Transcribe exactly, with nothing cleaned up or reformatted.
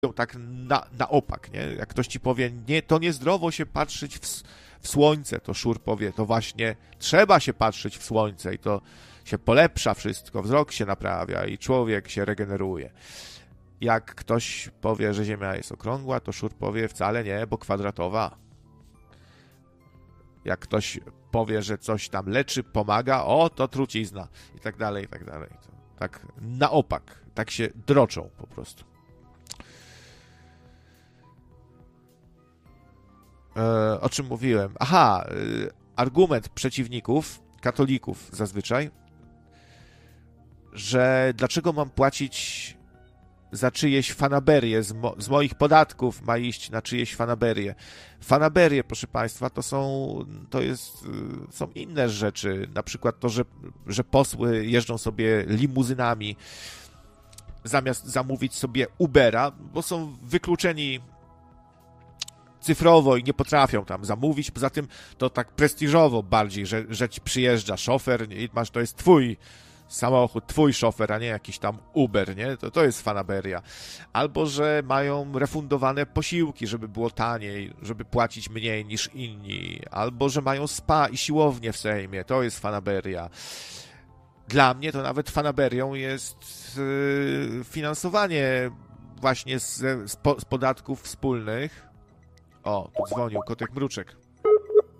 tak na, na opak, nie? Jak ktoś ci powie, nie, to niezdrowo się patrzeć w, w słońce, to Szur powie, to właśnie trzeba się patrzeć w słońce i to się polepsza wszystko, wzrok się naprawia i człowiek się regeneruje. Jak ktoś powie, że Ziemia jest okrągła, to Szur powie, wcale nie, bo kwadratowa. Jak ktoś powie, że coś tam leczy, pomaga, o, to trucizna i tak dalej, i tak dalej. To tak na opak, tak się droczą po prostu. E, o czym mówiłem? Aha, e, argument przeciwników, katolików zazwyczaj, że dlaczego mam płacić za czyjeś fanaberie, z, mo- z moich podatków ma iść na czyjeś fanaberie. Fanaberie, proszę Państwa, to są, to jest, są inne rzeczy, na przykład to, że, że posły jeżdżą sobie limuzynami zamiast zamówić sobie Ubera, bo są wykluczeni cyfrowo i nie potrafią tam zamówić, poza tym to tak prestiżowo bardziej, że, że ci przyjeżdża szofer i masz, to jest twój samochód, twój szofer, a nie jakiś tam Uber, nie? To, to jest fanaberia. Albo, że mają refundowane posiłki, żeby było taniej, żeby płacić mniej niż inni. Albo, że mają spa i siłownię w Sejmie. To jest fanaberia. Dla mnie to nawet fanaberią jest yy, finansowanie właśnie z, z, po, z podatków wspólnych. O, tu dzwonił kotek Mruczek.